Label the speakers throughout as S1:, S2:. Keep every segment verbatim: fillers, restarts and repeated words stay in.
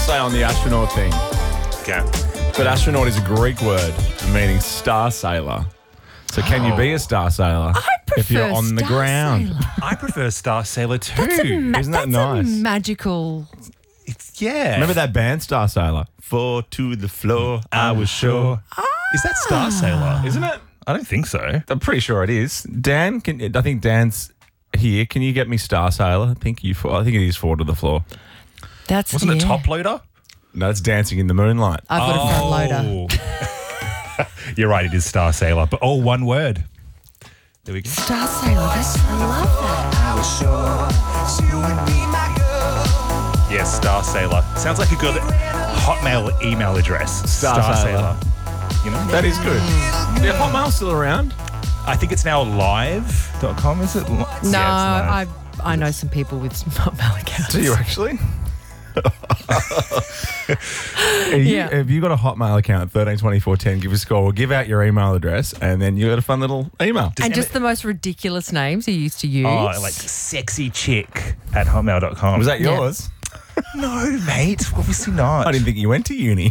S1: say on the astronaut thing.
S2: Okay.
S1: But astronaut is a Greek word meaning star sailor. So can you be a star sailor
S3: I prefer
S1: if you're on the
S3: Star
S1: ground?
S3: Sailor.
S2: I prefer Star Sailor too.
S3: That's a ma-
S1: Isn't that
S3: that's a
S1: nice?
S3: magical.
S2: It's, yeah.
S1: Remember that band Star Sailor? Four to the floor, I was sure.
S2: Is that Star Sailor?
S1: Isn't it?
S2: I don't think so.
S1: I'm pretty sure it is. Dan, can, I think Dan's here. Can you get me Star Sailor? I think you. I think it is four to the floor.
S3: That's
S2: Wasn't
S3: yeah.
S2: it Top Loader?
S1: No, it's Dancing in the Moonlight.
S3: I've got a front loader.
S2: loader. You're right, it is Star Sailor, but all one word. There we go.
S3: Star Sailor. That's, I love that.
S2: Yes, Star Sailor. Sounds like a good Hotmail email address.
S1: Star Sailor.
S2: You know?
S1: That is good. Yeah, Hotmail's still around.
S2: I think it's now live dot com, is it?
S3: No,
S2: Yeah, it's live.
S3: I I know some people with Hotmail accounts.
S1: Do you actually? Are you-
S3: Yeah.
S1: Have you got a Hotmail account, thirteen twenty-four ten, give us a call. We'll give out your email address and then you got a fun little email.
S3: And just the most ridiculous names you used to use.
S2: Oh, like sexy chick at hotmail dot com.
S1: Was that
S3: Yeah.
S1: yours?
S2: No, mate. Obviously not.
S1: I didn't think you went to uni.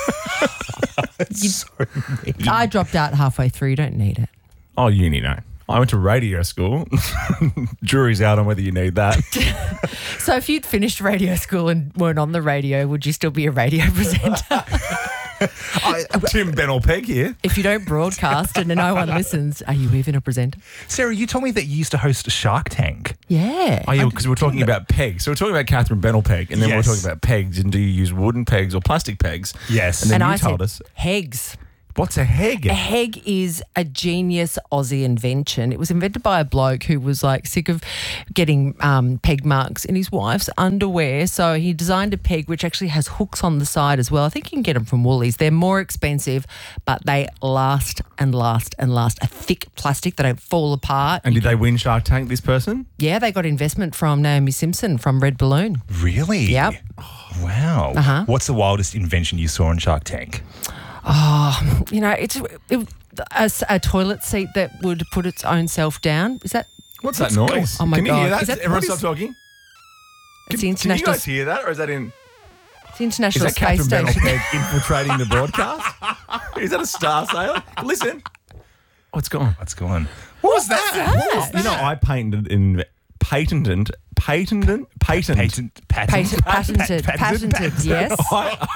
S2: so mean.
S3: I dropped out halfway through. You don't need it.
S1: Oh, uni, no. I went to radio school. Jury's out on whether you need that.
S3: So if you'd finished radio school and weren't on the radio, would you still be a radio presenter?
S1: Tim Bennell-Pegg here.
S3: If you don't broadcast and no one listens, are you even a presenter?
S2: Sarah, you told me that you used to host Shark Tank.
S3: Yeah.
S1: Oh, yeah, because we're talking about pegs. So we're talking about Catherine Bennell-Pegg, and then
S2: Yes.
S1: we're talking about pegs, and do you use wooden pegs or plastic pegs?
S2: Yes.
S1: And then
S3: and
S1: you
S3: I
S1: told
S3: said,
S1: us,
S3: Hegs.
S1: what's a heg?
S3: A heg is a genius Aussie invention. It was invented by a bloke who was like sick of getting um, peg marks in his wife's underwear. So he designed a peg which actually has hooks on the side as well. I think you can get them from Woolies. They're more expensive, but they last and last and last. A thick plastic, they don't fall apart.
S1: And did they win Shark Tank, this person?
S3: Yeah, they got investment from Naomi Simpson from Red Balloon.
S2: Really?
S3: Yep.
S2: Oh, wow.
S3: Uh-huh.
S2: What's the wildest invention you saw on Shark Tank?
S3: Oh, you know, it's it, a, a toilet seat that would put its own self down. Is that?
S1: What's that noise?
S3: Oh my
S1: Can you hear
S3: God.
S1: that?
S3: Is that-
S1: Everyone
S3: what
S1: stop
S3: is-
S1: talking.
S3: It's the
S1: Can you
S3: international.
S1: guys hear that, or is that in?
S3: It's the
S1: Is
S3: International
S1: that
S3: Space
S1: Catherine
S3: Station.
S1: Bennell-Pegg infiltrating the broadcast? Is that a Star Sailor? Listen. Oh, it's gone.
S2: What's going on? What was that?
S1: You know, I patented in patented patented patent.
S2: Patent, patent,
S3: Patent, patented,
S2: patent,
S3: patented, yes.
S1: I-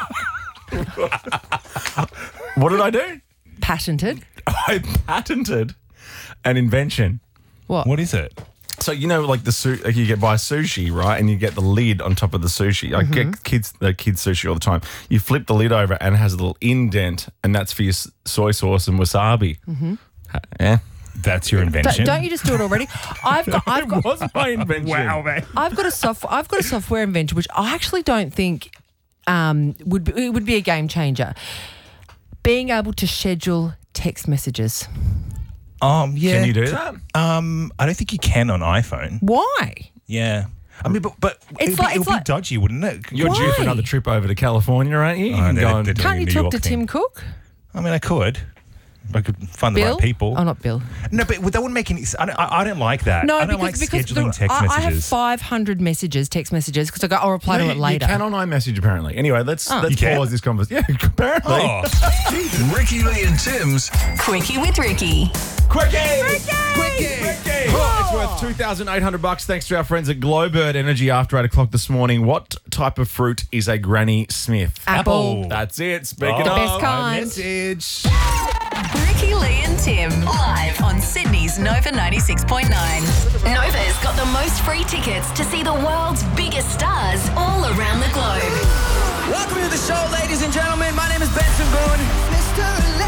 S1: what did I do?
S3: Patented.
S1: I patented an invention.
S3: What?
S2: What is it?
S1: So you know, like the su- like you get buy sushi, right? And you get the lid on top of the sushi. I get kids the kids sushi all the time. You flip the lid over and it has a little indent, and that's for your s- soy sauce and wasabi. Mm-hmm. Yeah,
S2: That's your
S3: Don't,
S2: invention.
S3: don't you just do it already? I've got, I've
S1: it
S3: got,
S1: was my invention.
S2: Wow, man.
S3: I've got a soft, I've got a software invention which I actually don't think um, would be, it would be a game changer. Being able to schedule text messages.
S2: Um, yeah.
S1: Can you do that?
S2: Um, I don't think you can on iPhone.
S3: Why?
S2: Yeah. I mean, but, but
S3: It's
S2: it'd,
S3: like-
S2: be, it'd
S3: it's
S2: be
S3: like-
S2: dodgy, wouldn't it?
S1: You're due for
S3: Why?
S1: another trip over to California, aren't you? You
S2: Oh,
S1: can
S2: no,
S1: go
S2: they're-
S1: and-
S2: they're doing
S3: Can't
S2: a
S3: you
S2: New
S3: talk
S2: York
S3: to
S2: thing.
S3: Tim Cook?
S2: I mean, I could. I could find the
S3: Bill?
S2: right people.
S3: Oh, not Bill.
S2: No, but that wouldn't make any sense. I don't, I, I don't like that.
S3: No,
S2: I don't
S3: because,
S2: like
S3: because
S2: scheduling
S3: the,
S2: text
S3: I, I have
S2: messages.
S3: five hundred messages, text messages, because I go, I'll reply
S1: No,
S3: to
S1: you,
S3: it
S1: you
S3: later.
S1: can on iMessage apparently. Anyway, let's
S3: Oh.
S1: let's
S2: You can?
S1: pause this conversation. Yeah, apparently.
S2: Oh,
S4: Ricky Lee and Tim's
S5: Quickie with Ricky.
S1: Quickie! Quickie! Oh, it's worth two thousand eight hundred bucks thanks to our friends at Glowbird Energy after eight o'clock this morning. What type of fruit is a Granny Smith?
S3: Apple.
S1: That's it. Speaking
S2: Oh.
S3: The
S1: of.
S3: best kind.
S2: message.
S5: Ricky Lee and Tim live on Sydney's Nova ninety-six point nine. Nova's got the most free tickets to see the world's biggest stars all around the globe.
S6: Welcome to the show, ladies and gentlemen. My name is Benson Boone. Mister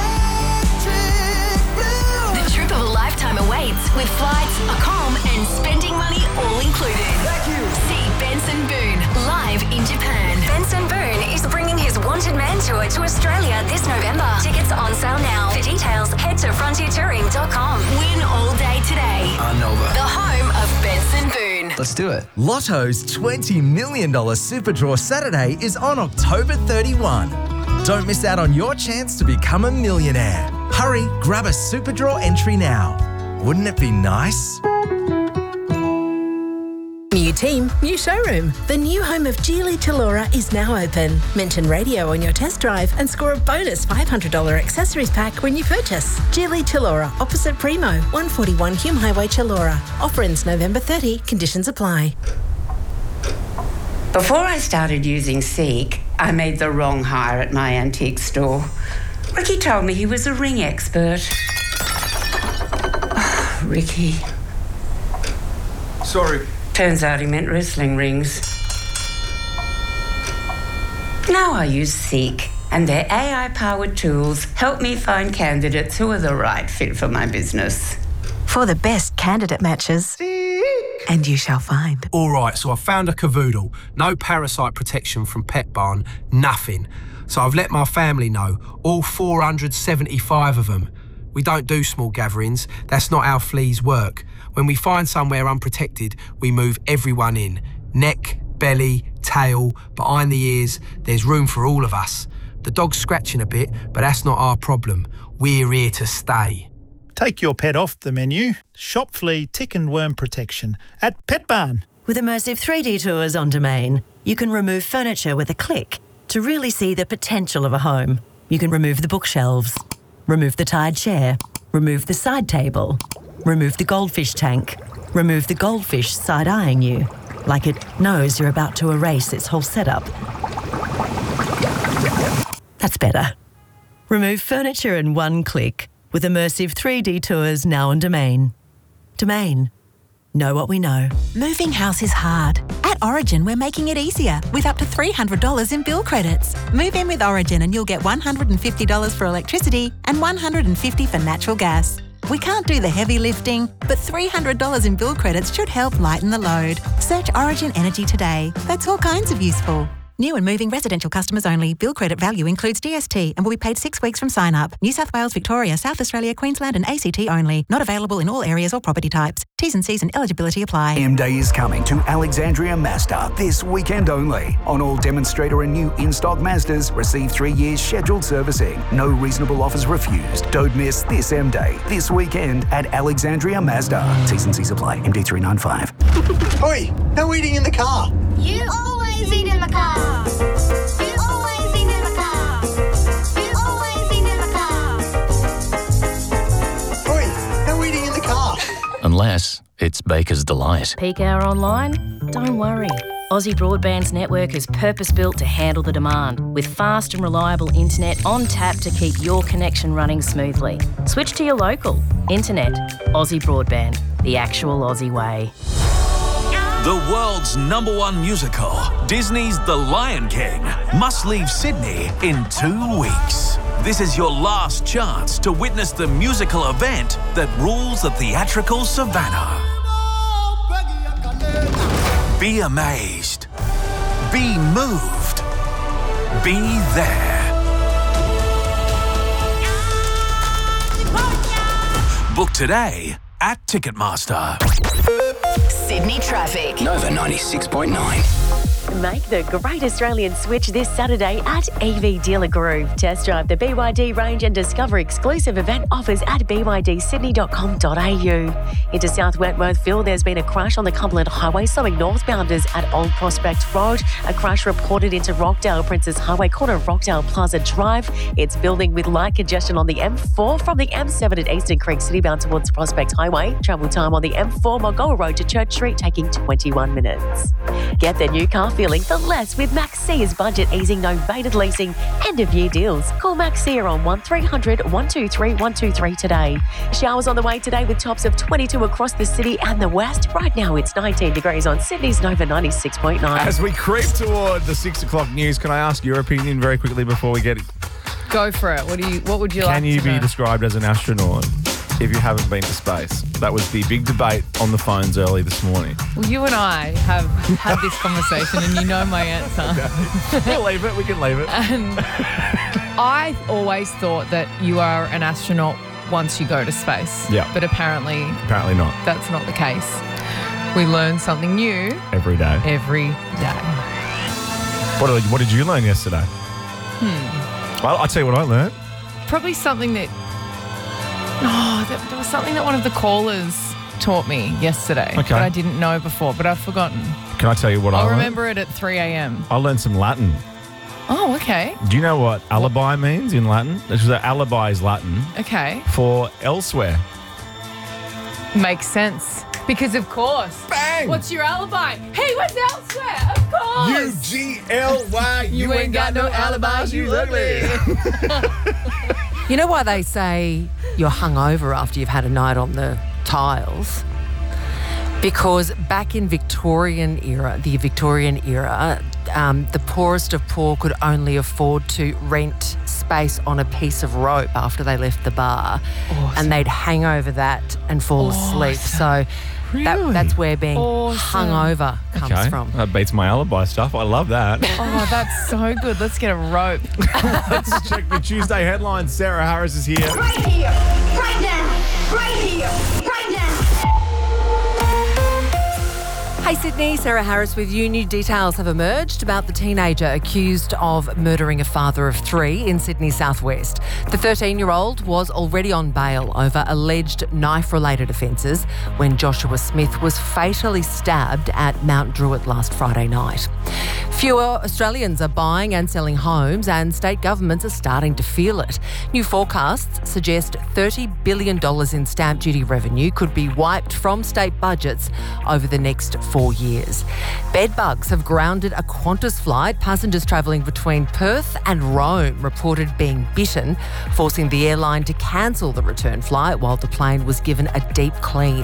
S6: Electric Blue.
S5: The trip of a lifetime awaits with flights, a com, and spending money all included.
S6: Thank you.
S5: See Benson Boone live in Japan. Benson Boone is bringing his Wanted Man tour to Australia this November. Tickets are on sale now. For details, head to frontier touring dot com. Win all day today.
S6: On Nova.
S5: The home of Benson Boone.
S6: Let's do it.
S7: Lotto's twenty million dollars Super Draw Saturday is on October thirty-first. Don't miss out on your chance to become a millionaire. Hurry, grab a Super Draw entry now. Wouldn't it be nice?
S5: New
S4: team, new showroom. The new home of Geely Tellura is now open. Mention radio on your test drive and score a bonus five hundred dollars accessories pack when you purchase. Geely Tellura, opposite Primo, one forty-one Hume Highway, Tellura. Offer ends November thirtieth. Conditions apply.
S8: Before I started using Seek, I made the wrong hire at my antique store. Ricky told me he was a ring expert. Oh, Ricky.
S6: Sorry.
S8: Turns out he meant wrestling rings. Now I use Seek, and their A I-powered tools help me find candidates who are the right fit for my business.
S9: For the best candidate matches, and you shall find.
S10: All right, so I found a cavoodle. No parasite protection from Pet Barn, nothing. So I've let my family know, all four hundred seventy-five of them. We don't do small gatherings. That's not how fleas work. When we find somewhere unprotected, we move everyone in. Neck, belly, tail, behind the ears, there's room for all of us. The dog's scratching a bit, but that's not our problem. We're here to stay.
S11: Take your pet off the menu. Shop flea, tick and worm protection at Pet Barn.
S12: With immersive three D tours on Domain, you can remove furniture with a click to really see the potential of a home. You can remove the bookshelves, remove the tied chair, remove the side table, remove the goldfish tank, remove the goldfish side-eyeing you, like it knows you're about to erase its whole setup. That's better. Remove furniture in one click with immersive three D tours now on Domain. Domain. Know what we know.
S9: Moving house is hard. At Origin, we're making it easier with up to three hundred dollars in bill credits. Move in with Origin and you'll get one hundred fifty dollars for electricity and one hundred fifty dollars for natural gas. We can't do the heavy lifting, but three hundred dollars in bill credits should help lighten the load. Search Origin Energy today. That's all kinds of useful. New and moving residential customers only. Bill credit value includes D S T and will be paid six weeks from sign up. New South Wales, Victoria, South Australia, Queensland and A C T only. Not available in all areas or property types. T's and C's and eligibility apply.
S13: M-Day is coming to Alexandria Mazda this weekend only. On all demonstrator and new in-stock Mazdas, receive three years scheduled servicing. No reasonable offers refused. Don't miss this M-Day this weekend at Alexandria Mazda. T's and C's apply. M D three nine five.
S14: Oi, no eating in the car.
S15: You always eat in the car. You always eat in the car. You always eat in the car.
S14: Oi, no eating in the car.
S16: Unless it's Baker's Delight.
S17: Peak hour online? Don't worry. Aussie Broadband's network is purpose-built to handle the demand, with fast and reliable internet on tap to keep your connection running smoothly. Switch to your local. Internet. Aussie Broadband. The actual Aussie way.
S18: The world's number one musical, Disney's The Lion King, must leave Sydney in two weeks. This is your last chance to witness the musical event that rules the theatrical savannah. Be amazed. Be moved. Be there. Book today at Ticketmaster.
S5: Sydney traffic.
S18: Nova ninety-six point nine.
S17: Make the great Australian switch this Saturday at E V Dealer Group. Test drive the B Y D range and discover exclusive event offers at b y d sydney dot com dot a u. Into South Wentworthville, there's been a crash on the Cumberland Highway, slowing northbounders at Old Prospect Road. A crash reported into Rockdale Princess Highway, corner of Rockdale Plaza Drive. It's building with light congestion on the M four from the M seven at Eastern Creek City bound towards Prospect Highway. Travel time on the M four Mulgoa Road to Church Street taking twenty-one minutes. Get the new car feeling for less with Maxia's budget easing novated leasing end of year deals. Call Maxia on one three hundred one two three one two three today. Showers on the way today with tops of twenty-two across the city and the west. Right now it's nineteen degrees on Sydney's Nova ninety-six point nine.
S1: As we creep toward the six o'clock news, can I ask your opinion very quickly before we get it?
S3: Go for it. What do you? What would you like
S1: Can
S3: to
S1: you be
S3: know?
S1: described as an astronaut if you haven't been to space? That was the big debate on the phones early this morning.
S3: Well, you and I have had this conversation, and you know my answer.
S1: We'll leave it. We can leave it.
S3: And I always thought that you are an astronaut once you go to space.
S1: Yeah.
S3: But apparently,
S1: Apparently not.
S3: that's not the case. We learn something new
S1: Every day.
S3: every day.
S1: What did, what did you learn yesterday?
S3: Hmm.
S1: Well, I'll tell you what I learned.
S3: Probably something that. Oh, there, there was something that one of the callers taught me yesterday
S1: Okay.
S3: that I didn't know before, but I've forgotten.
S1: Can I tell you what I
S19: I'll
S1: learned?
S19: remember it at three a.m.
S1: I learned some Latin.
S19: Oh, okay.
S1: Do you know what alibi means in Latin? Because alibi is Latin
S19: Okay.
S1: for elsewhere.
S19: Makes sense. Because, of course.
S1: Bang!
S19: What's your alibi? He was elsewhere, of course.
S1: U G L Y.
S19: You ain't got no alibis, you ugly.
S3: You know why they say you're hungover after you've had a night on the tiles? Because back in Victorian era, the Victorian era, um, the poorest of poor could only afford to rent space on a piece of rope after they left the bar,
S19: Awesome.
S3: and they'd hang over that and fall asleep. So that, that's where being
S19: Awesome.
S3: hungover comes
S1: Okay,
S3: from.
S1: that beats my alibi stuff. I love that.
S19: Oh, that's so good. Let's get a rope.
S1: Let's check the Tuesday headlines. Sarah Harris is here.
S15: Right here, right now, right here, right now.
S3: Hey Sydney, Sarah Harris with you. New details have emerged about the teenager accused of murdering a father of three in Sydney southwest. The thirteen-year-old was already on bail over alleged knife-related offences when Joshua Smith was fatally stabbed at Mount Druitt last Friday night. Fewer Australians are buying and selling homes, and state governments are starting to feel it. New forecasts suggest thirty billion dollars in stamp duty revenue could be wiped from state budgets over the next four years. Bedbugs have grounded a Qantas flight. Passengers travelling between Perth and Rome reported being bitten, forcing the airline to cancel the return flight while the plane was given a deep clean.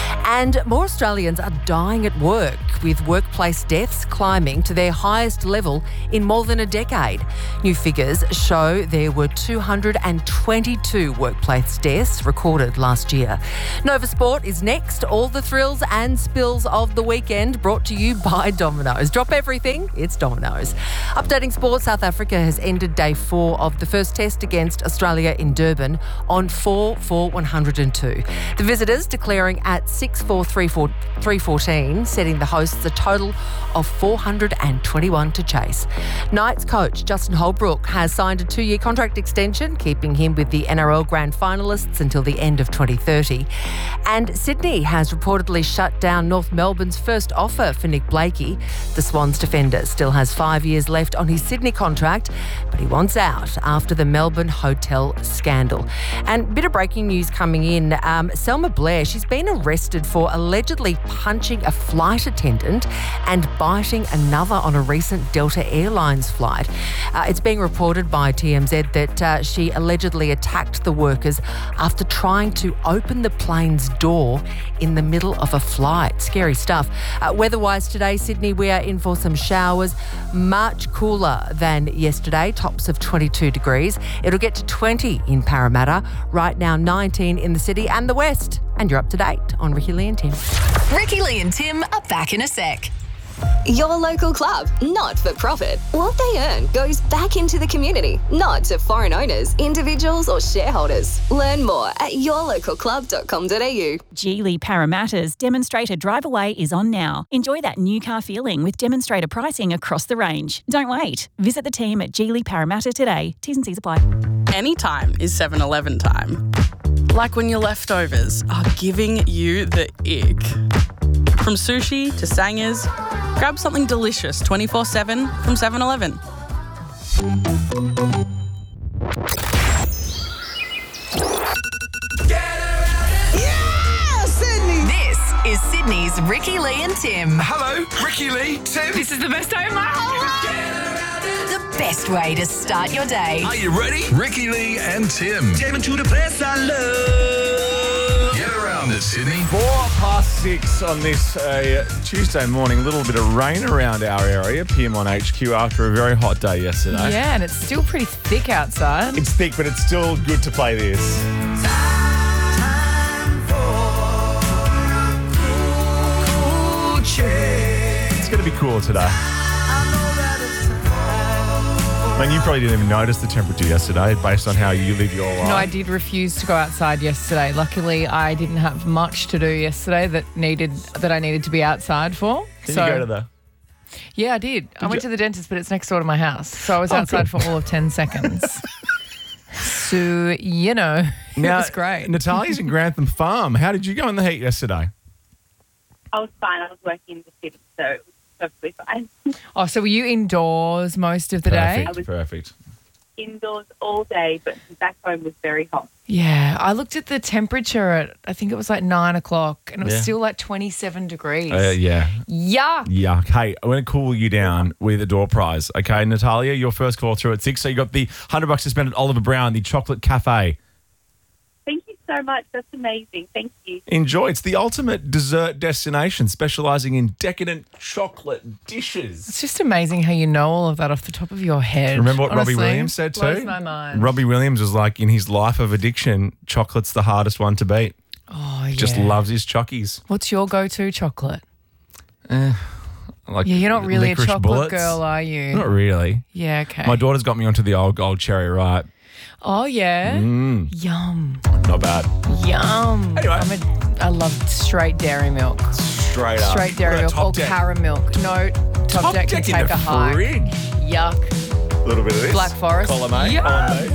S3: And more Australians are dying at work, with workplace deaths climbing to their highest level in more than a decade. New figures show there were two hundred twenty-two workplace deaths recorded last year. Nova Sport is next. All the thrills and spills of the weekend brought to you by Domino's. Drop everything, it's Domino's. Updating sport, South Africa has ended day four of the first test against Australia in Durban on four for one hundred two. The visitors declaring at six four three fourteen, setting the hosts a total of four hundred twenty-one to chase. Knights coach Justin Holbrook has signed a two-year contract extension, keeping him with the N R L Grand Finalists until the end of twenty thirty. And Sydney has reportedly shut down North Melbourne's first offer for Nick Blakey. The Swans defender still has five years left on his Sydney contract, but he wants out after the Melbourne hotel scandal. And bit of breaking news coming in. Um, Selma Blair, she's been arrested for allegedly punching a flight attendant and biting another on a recent Delta Airlines flight. Uh, it's being reported by T M Z that uh, she allegedly attacked the workers after trying to open the plane's door in the middle of a flight. Scary stuff. Uh, weather-wise today, Sydney, we are in for some showers. Much cooler than yesterday, tops of twenty-two degrees. It'll get to twenty in Parramatta. Right now, nineteen in the city and the west. And you're up to date on Ricky Lee and Tim.
S5: Ricky Lee and Tim are back in a sec. Your local club, not for profit. What they earn goes back into the community, not to foreign owners, individuals or shareholders. Learn more at your local club dot com dot a u.
S20: Geely Parramatta's Demonstrator Drive Away is on now. Enjoy that new car feeling with demonstrator pricing across the range. Don't wait. Visit the team at Geely Parramatta today. T's and C's apply.
S21: Anytime is seven eleven time. Like when your leftovers are giving you the ick. From sushi to sangers, grab something delicious twenty-four seven from seven eleven.
S5: Yeah, Sydney! This is Sydney's Ricky Lee and Tim.
S6: Hello, Ricky Lee, Tim.
S5: This is the best day of my whole life. The best way to start your day.
S6: Are you ready? Ricky Lee and Tim. Take me to the place I love. Get around it, Sydney.
S1: Four past six on this uh, Tuesday morning. A little bit of rain around our area, P M on H Q, after a very hot day yesterday.
S19: Yeah, and it's still pretty thick outside.
S1: It's thick, but it's still good to play this. It's going to be cool today. I mean, you probably didn't even notice the temperature yesterday based on how you live your life.
S19: No, I did refuse to go outside yesterday. Luckily, I didn't have much to do yesterday that needed that I needed to be outside for.
S1: Did
S19: so,
S1: you go to the...
S19: Yeah, I did. I went
S1: you-
S19: to the dentist, but it's next door to my house. So I was
S1: Oh,
S19: outside
S1: good.
S19: for all of ten seconds. So, you know, it
S1: Now,
S19: was great.
S1: Natalia's in Grantham Farm. How did you go in the heat yesterday?
S22: I was fine. I was working in the city, so it was
S2: perfectly fine.
S19: Oh, so were you indoors most of the day?
S1: Perfect, perfect.
S2: Indoors all day, but back home was very hot.
S19: Yeah, I looked at the temperature at, I think it was like nine o'clock, and it was
S1: Yeah.
S19: still like twenty-seven degrees.
S1: Uh, yeah.
S19: Yuck.
S1: Yuck. Hey, I'm going to cool you down with a door prize. Okay, Natalia, your first call through at six. So you got the one hundred bucks to spend at Oliver Brown, the chocolate cafe.
S2: Thank you so much. That's amazing. Thank you.
S1: Enjoy. It's the ultimate dessert destination specialising in decadent chocolate dishes.
S19: It's just amazing how you know all of that off the top of your head.
S1: Remember what
S19: Honestly,
S1: Robbie Williams said too?
S19: Blows my mind.
S1: Robbie Williams was like, in his life of addiction, chocolate's the hardest one to beat.
S19: Oh,
S1: He
S19: yeah.
S1: just loves his chockies.
S19: What's your go-to chocolate?
S1: Eh, like
S19: Yeah, you're not really a
S1: licorice
S19: chocolate
S1: bullets.
S19: girl, are you?
S1: Not really.
S19: Yeah, okay.
S1: My daughter's got me onto the old gold cherry ripe.
S19: Oh, yeah?
S1: Mm,
S19: Yum.
S1: not bad.
S19: Yum.
S1: Anyway.
S19: I'm a, I love straight dairy milk.
S1: Straight up.
S19: Straight dairy
S1: What
S19: milk
S1: about Top
S19: or
S1: Deck?
S19: caramel milk. No, Top,
S1: Top
S19: Deck can
S1: Deck in
S19: take
S1: the
S19: a hike.
S1: fridge.
S19: Yuck.
S1: A little bit of this.
S19: Black Forest.
S1: Column A,
S19: Yum.
S1: column B.